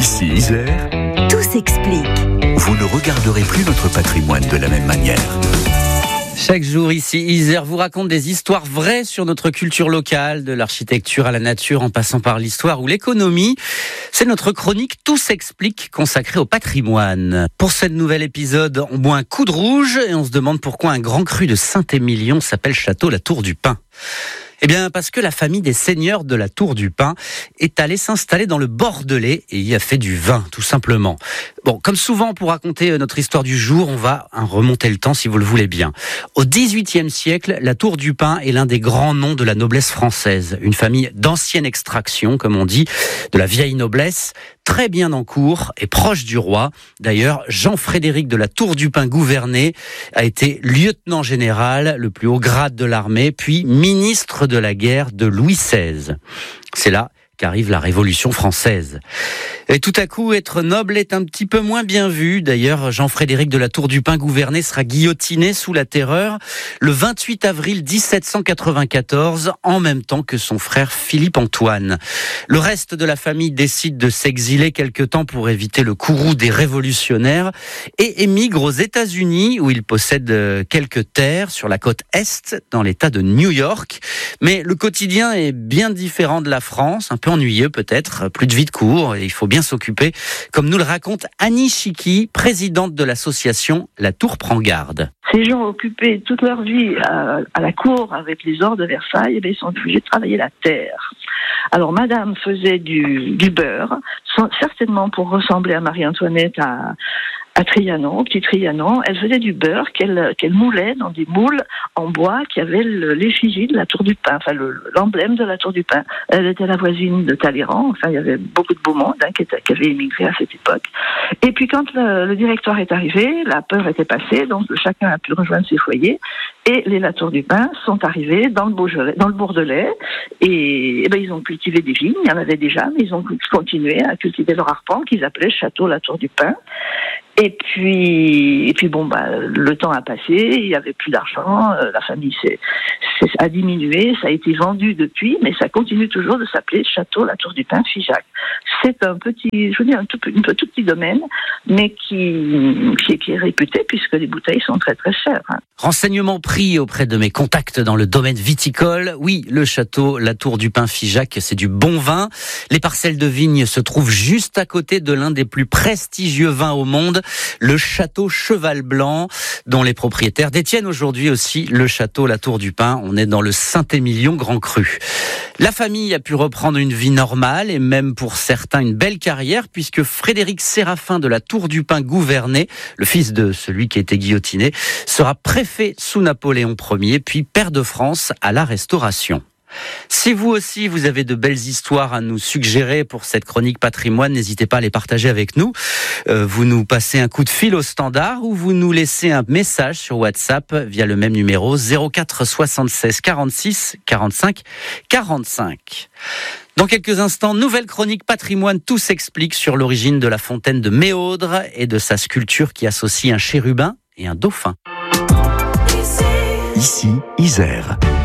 Ici Isère, Tout s'explique. vous ne regarderez plus notre patrimoine de la même manière. Chaque jour ici, Isère vous raconte des histoires vraies sur notre culture locale, de l'architecture à la nature en passant par l'histoire ou l'économie. C'est notre chronique Tout s'explique consacrée au patrimoine. Pour ce nouvel épisode, on boit un coup de rouge et on se demande pourquoi un grand cru de Saint-Émilion s'appelle Château La Tour du Pin. Eh bien, parce que la famille des seigneurs de la Tour du Pin est allée s'installer dans le Bordelais et y a fait du vin, tout simplement. Bon, comme souvent pour raconter notre histoire du jour, on va remonter le temps si vous le voulez bien. Au XVIIIe siècle, la Tour du Pin est l'un des grands noms de la noblesse française. Une famille d'ancienne extraction, comme on dit, de la vieille noblesse, très bien en cour et proche du roi. D'ailleurs, Jean-Frédéric de la Tour du Pin Gouvernet a été lieutenant général, le plus haut grade de l'armée, puis ministre de la guerre de Louis XVI. C'est là qu'arrive la Révolution française. Et tout à coup, être noble est un petit peu moins bien vu. D'ailleurs, Jean-Frédéric de la Tour du Pin Gouvernet sera guillotiné sous la Terreur le 28 avril 1794, en même temps que son frère Philippe-Antoine. Le reste de la famille décide de s'exiler quelque temps pour éviter le courroux des révolutionnaires et émigre aux États-Unis où il possède quelques terres sur la côte Est, dans l'État de New York. Mais le quotidien est bien différent de la France, un peu ennuyeux peut-être, plus de vie de cour, et il faut bien s'occuper, comme nous le raconte Annie Chiqui, présidente de l'association La Tour Prend Garde. Ces gens occupés toute leur vie à la cour avec les ors de Versailles, ils sont obligés de travailler la terre. Alors madame faisait du beurre, certainement pour ressembler à Marie-Antoinette à Trianon, au petit Trianon. Elle faisait du beurre qu'elle moulait dans des moules en bois qui avaient l'effigie de la Tour du Pin, enfin l'emblème de la Tour du Pin. Elle était la voisine de Talleyrand, enfin il y avait beaucoup de beau monde qui avait émigré à cette époque. Et puis quand le directoire est arrivé, la peur était passée, donc chacun a pu rejoindre ses foyers, et les La Tour du Pin sont arrivés dans le Bordelais, et ils ont cultivé des vignes, il y en avait déjà, mais ils ont continué à cultiver leur arpent qu'ils appelaient Château La Tour du Pin. Et puis le temps a passé, il y avait plus d'argent, la famille a diminué, ça a été vendu depuis, mais ça continue toujours de s'appeler Château La Tour du Pin Figeac. C'est un tout petit domaine, mais qui est réputé puisque les bouteilles sont très très chères. Renseignements pris auprès de mes contacts dans le domaine viticole. Oui, le château La Tour du Pin Figeac, c'est du bon vin. Les parcelles de vignes se trouvent juste à côté de l'un des plus prestigieux vins au monde, le château Cheval Blanc, dont les propriétaires détiennent aujourd'hui aussi le château La Tour du Pin. On est dans le Saint-Émilion Grand Cru. La famille a pu reprendre une vie normale et même pour certains une belle carrière puisque Frédéric Séraphin de la Tour du Pin Gouvernet, le fils de celui qui a été guillotiné, sera préfet sous Napoléon Ier puis pair de France à la Restauration. Si vous aussi, vous avez de belles histoires à nous suggérer pour cette chronique patrimoine, n'hésitez pas à les partager avec nous. Vous nous passez un coup de fil au standard ou vous nous laissez un message sur WhatsApp via le même numéro 04 76 46 45 45. Dans quelques instants, nouvelle chronique patrimoine, tout s'explique sur l'origine de la fontaine de Méaudre et de sa sculpture qui associe un chérubin et un dauphin. Ici Isère.